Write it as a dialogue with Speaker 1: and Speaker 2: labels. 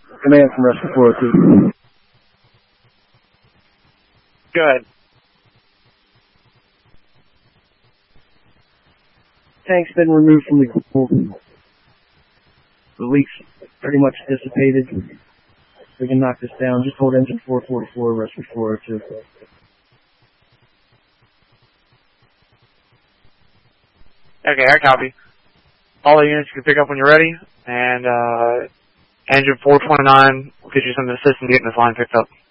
Speaker 1: Command from Rescue 402.
Speaker 2: Go ahead.
Speaker 1: Tank's been removed from the pool. The leak's pretty much dissipated. We can knock this down. Just hold engine 444, Rescue 402.
Speaker 2: Okay, I copy. All the units you can pick up when you're ready, and engine 429 will get you some assistance getting this line picked up.